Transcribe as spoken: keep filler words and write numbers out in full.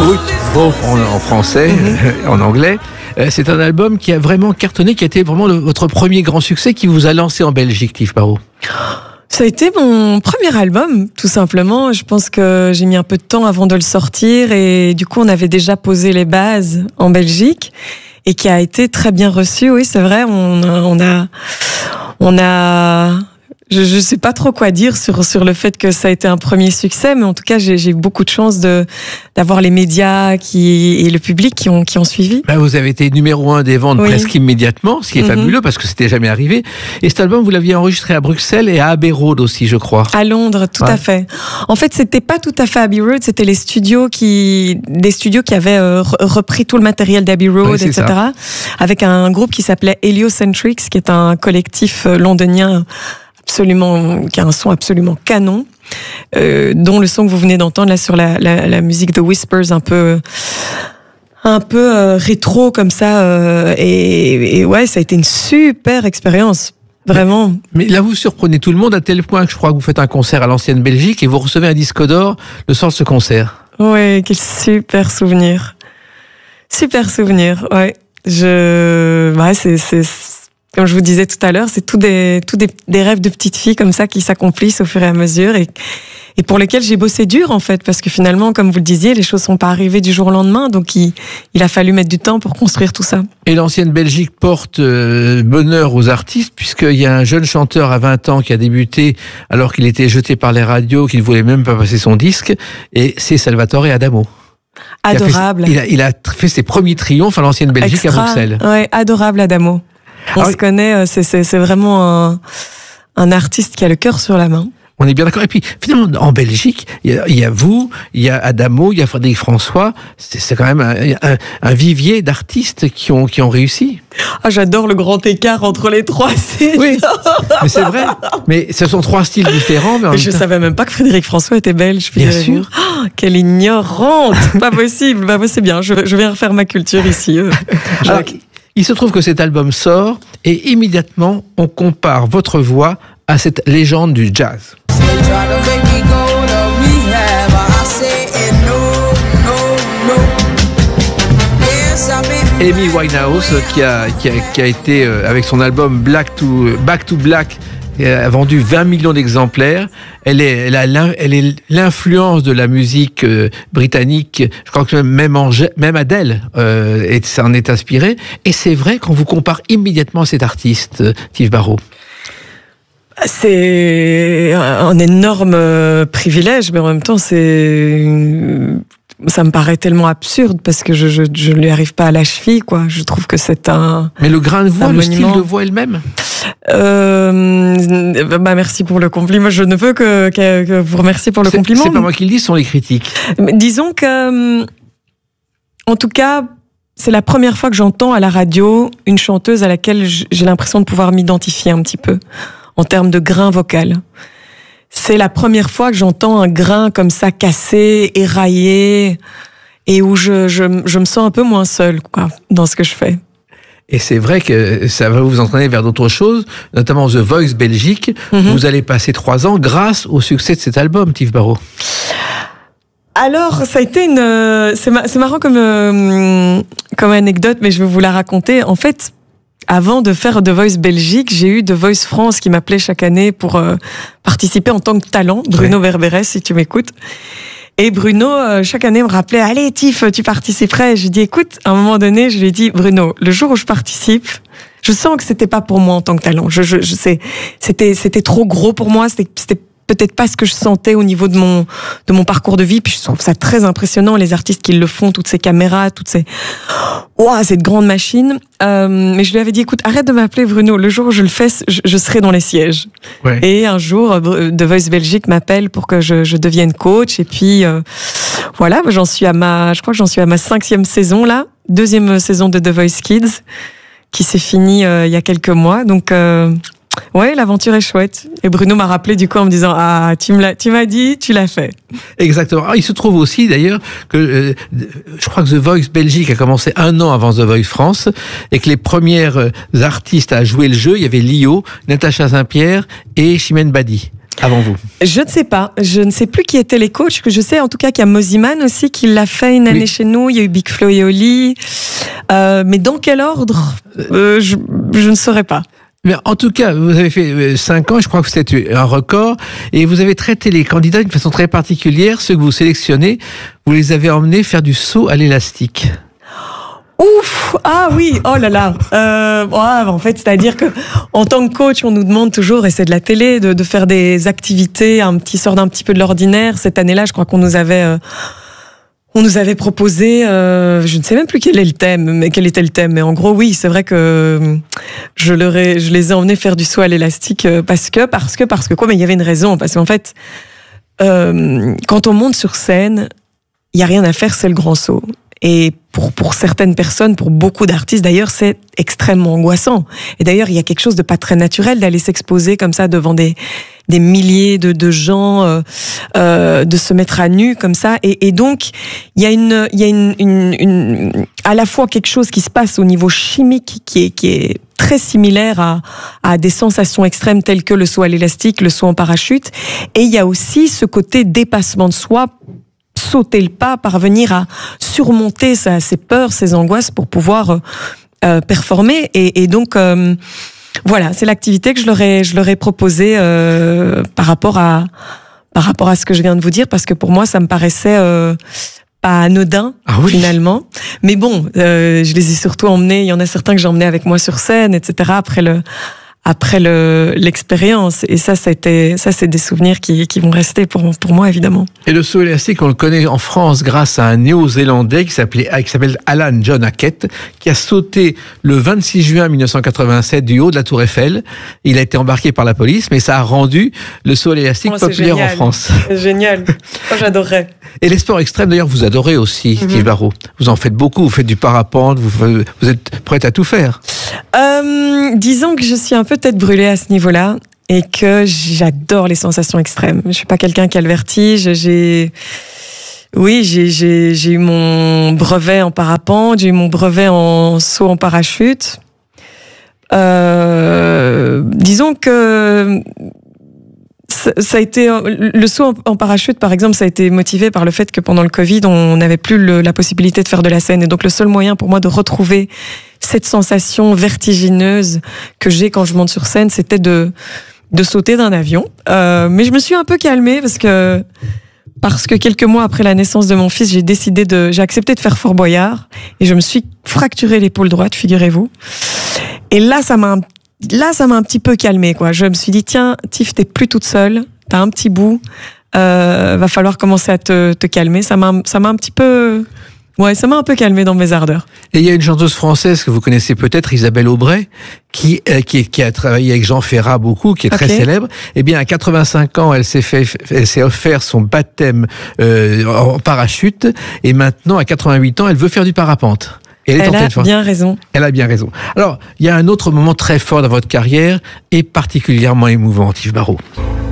Brut, Beau en, en français, mm-hmm. en anglais. C'est un album qui a vraiment cartonné, qui a été vraiment le, votre premier grand succès, qui vous a lancé en Belgique, Tiv Barrault. Ça a été mon premier album, tout simplement. Je pense que j'ai mis un peu de temps avant de le sortir et du coup, on avait déjà posé les bases en Belgique et qui a été très bien reçu. Oui, c'est vrai. On, on a, on a. Je ne sais pas trop quoi dire sur sur le fait que ça a été un premier succès, mais en tout cas, j'ai, j'ai eu beaucoup de chance de d'avoir les médias qui et le public qui ont qui ont suivi. Ben, vous avez été numéro un des ventes oui. presque immédiatement, ce qui est mm-hmm. fabuleux parce que c'était jamais arrivé. Et cet album, vous l'aviez enregistré à Bruxelles et à Abbey Road aussi, je crois. À Londres, tout ouais. à fait. En fait, c'était pas tout à fait Abbey Road, c'était les studios qui des studios qui avaient euh, repris tout le matériel d'Abbey Road, oui, et cetera. Ça. Avec un groupe qui s'appelait Heliocentrics, qui est un collectif londonien. Absolument, qui a un son absolument canon, euh, dont le son que vous venez d'entendre là sur la, la, la musique de Whispers, un peu, un peu euh, rétro comme ça, euh, et, et ouais, ça a été une super expérience. Vraiment. Mais, mais là, vous surprenez tout le monde à tel point que je crois que vous faites un concert à l'ancienne Belgique et vous recevez un disque d'or le soir de ce concert. Ouais, quel super souvenir, super souvenir. Ouais, je, ouais, c'est, c'est comme je vous disais tout à l'heure, c'est tout des, tout des, des rêves de petites filles comme ça qui s'accomplissent au fur et à mesure et, et pour lesquels j'ai bossé dur en fait, parce que finalement, comme vous le disiez, les choses sont pas arrivées du jour au lendemain, donc il, il a fallu mettre du temps pour construire tout ça. Et l'ancienne Belgique porte euh, bonheur aux artistes, puisqu'il y a un jeune chanteur à vingt ans qui a débuté alors qu'il était jeté par les radios, qu'il ne voulait même pas passer son disque, et c'est Salvatore Adamo. Adorable. Il a, fait, il, a, il a fait ses premiers triomphes à l'ancienne Belgique Extra. à Bruxelles. Ouais, adorable Adamo. On ah, se connaît, c'est, c'est, c'est vraiment un, un artiste qui a le cœur sur la main. On est bien d'accord. Et puis, finalement, en Belgique, il y a, il y a vous, il y a Adamo, il y a Frédéric François. C'est, c'est quand même un, un, un vivier d'artistes qui ont, qui ont réussi. Ah, j'adore le grand écart entre les trois. C'est oui, mais c'est vrai. Mais ce sont trois styles différents. Mais, mais je ne savais même pas que Frédéric François était belge. Bien sûr. Oh, quelle ignorante. Pas possible. Bah, c'est bien. Je, je vais refaire ma culture ici. Alors, il se trouve que cet album sort et immédiatement on compare votre voix à cette légende du jazz. Amy Winehouse qui a, qui a, qui a été avec son album Black to, Back to Black a vendu vingt millions d'exemplaires. Elle est, elle a, elle est l'influence de la musique euh, britannique. Je crois que même, en, même Adele euh, est, s'en est inspirée. Et c'est vrai qu'on vous compare immédiatement à cet artiste, euh, Tiv Barrault. C'est un énorme privilège, mais en même temps, c'est ça me paraît tellement absurde parce que je je, je lui arrive pas à la cheville, quoi. Je trouve que c'est un. Mais le grain de voix, le style de voix elle-même. Euh, bah merci pour le compliment. Je ne veux que, que, que vous remercier pour le c'est, compliment. C'est pas moi qui le dis, ce sont les critiques. Mais disons que, en tout cas, c'est la première fois que j'entends à la radio une chanteuse à laquelle j'ai l'impression de pouvoir m'identifier un petit peu en termes de grain vocal. C'est la première fois que j'entends un grain comme ça cassé, éraillé, et où je, je, je me sens un peu moins seule, quoi, dans ce que je fais. Et c'est vrai que ça va vous entraîner vers d'autres choses, notamment The Voice Belgique. Mm-hmm. Vous allez passer trois ans grâce au succès de cet album, Tiv Barrault. Alors, ça a été une... C'est, ma... c'est marrant comme, euh, comme anecdote, mais je vais vous la raconter. En fait, avant de faire The Voice Belgique, j'ai eu The Voice France qui m'appelait chaque année pour euh, participer en tant que talent. Bruno ouais. Verberes, si tu m'écoutes. Et Bruno, euh, chaque année, me rappelait « Allez, Tif, tu participerais ?» Je lui dis « Écoute, à un moment donné, je lui ai dit « Bruno, le jour où je participe, je sens que c'était pas pour moi en tant que talent. Je, je, je sais, c'était, c'était trop gros pour moi, c'était, c'était peut-être pas ce que je sentais au niveau de mon, de mon parcours de vie. Puis je trouve ça très impressionnant, les artistes qui le font, toutes ces caméras, toutes ces, ouah, cette grande machine. Euh, mais je lui avais dit, écoute, arrête de m'appeler Bruno. Le jour où je le fais, je, je serai dans les sièges. Ouais. Et un jour, The Voice Belgique m'appelle pour que je, je devienne coach. Et puis, euh, voilà, j'en suis à ma, je crois que j'en suis à ma cinquième saison, là. Deuxième saison de The Voice Kids, qui s'est finie euh, il y a quelques mois. Donc, euh, ouais, l'aventure est chouette. Et Bruno m'a rappelé du coup en me disant « Ah, tu, me l'as, tu m'as dit, tu l'as fait. » Exactement. Ah, il se trouve aussi d'ailleurs que euh, je crois que The Voice Belgique a commencé un an avant The Voice France et que les premières artistes à jouer le jeu, il y avait Lio, Natacha Saint-Pierre et Chimène Badi. avant vous? Je ne sais pas. Je ne sais plus qui étaient les coachs. Que je sais en tout cas qu'il y a Mosiman aussi qui l'a fait une année oui. chez nous. Il y a eu Big Flo et Oli. Euh, mais dans quel ordre euh, je, je ne saurais pas. Mais en tout cas, vous avez fait cinq ans, je crois que c'était un record, et vous avez traité les candidats d'une façon très particulière. Ceux que vous sélectionnez, vous les avez emmenés faire du saut à l'élastique. Ouf, ah oui, oh là là. Euh, ouais, en fait, c'est-à-dire que en tant que coach, on nous demande toujours, et c'est de la télé, de, de faire des activités un petit sort d'un petit peu de l'ordinaire. Cette année-là, je crois qu'on nous avait, euh, on nous avait proposé, euh, je ne sais même plus quel est le thème, mais quel était le thème. Mais en gros, oui, c'est vrai que je, leur ai, je les ai emmenés faire du saut à l'élastique parce que, parce que, parce que quoi. Mais il y avait une raison, parce qu'en fait, euh, quand on monte sur scène, il y a rien à faire, c'est le grand saut. Et pour, pour certaines personnes, pour beaucoup d'artistes d'ailleurs, c'est extrêmement angoissant. Et d'ailleurs, il y a quelque chose de pas très naturel d'aller s'exposer comme ça devant des, des milliers de, de gens, euh, euh, de se mettre à nu comme ça. Et, et donc, il y a, une, il y a une, une, une, à la fois quelque chose qui se passe au niveau chimique qui est, qui est très similaire à, à des sensations extrêmes telles que le saut à l'élastique, le saut en parachute. Et il y a aussi ce côté dépassement de soi, sauter le pas, parvenir à surmonter sa, ses peurs, ses angoisses pour pouvoir euh, performer. Et, et donc, euh, voilà, c'est l'activité que je leur ai, je leur ai proposée euh, par rapport à, par rapport à ce que je viens de vous dire, parce que pour moi, ça me paraissait euh, pas anodin, ah oui. finalement. Mais bon, euh, je les ai surtout emmenés, il y en a certains que j'ai emmenés avec moi sur scène, et cetera, après le... après le, l'expérience. Et ça, ça, a été, ça, c'est des souvenirs qui, qui vont rester pour, pour moi, évidemment. Et le saut élastique, on le connaît en France grâce à un Néo-Zélandais qui s'appelait, qui s'appelle Alan John Hackett, qui a sauté le vingt-six juin mille neuf cent quatre-vingt-sept du haut de la Tour Eiffel. Il a été embarqué par la police, mais ça a rendu le saut élastique oh, populaire génial. en France. C'est génial. Moi, j'adorerais. Et les sports extrêmes, d'ailleurs, vous adorez aussi, mm-hmm. Steve Barrault. Vous en faites beaucoup. Vous faites du parapente. Vous, vous êtes prête à tout faire. Euh, disons que je suis un peu tête brûlée à ce niveau-là et que j'adore les sensations extrêmes. Je suis pas quelqu'un qui a le vertige. J'ai, oui, j'ai, j'ai, j'ai eu mon brevet en parapente, j'ai eu mon brevet en saut en parachute. Euh, disons que ça, ça a été le saut en parachute, par exemple, ça a été motivé par le fait que pendant le Covid, on n'avait plus le, la possibilité de faire de la scène, et donc le seul moyen pour moi de retrouver cette sensation vertigineuse que j'ai quand je monte sur scène, c'était de de sauter d'un avion. Euh, mais je me suis un peu calmée parce que parce que quelques mois après la naissance de mon fils, j'ai décidé de j'ai accepté de faire Fort Boyard et je me suis fracturé l'épaule droite, figurez-vous. Et là, ça m'a là ça m'a un petit peu calmée, quoi. Je me suis dit tiens, Tiff, t'es plus toute seule, t'as un petit bout, euh, va falloir commencer à te te calmer. Ça m'a ça m'a un petit peu Ouais, ça m'a un peu calmé dans mes ardeurs. Et il y a une chanteuse française que vous connaissez peut-être, Isabelle Aubray, qui, euh, qui, qui a travaillé avec Jean Ferrat beaucoup, qui est okay. très célèbre. Eh bien, à quatre-vingt-cinq ans, elle s'est fait, elle s'est offert son baptême euh, en parachute, et maintenant, à quatre-vingt-huit ans, elle veut faire du parapente. Et elle, elle a de bien raison. Elle a bien raison. Alors, il y a un autre moment très fort dans votre carrière, et particulièrement émouvant, Yves Barrault.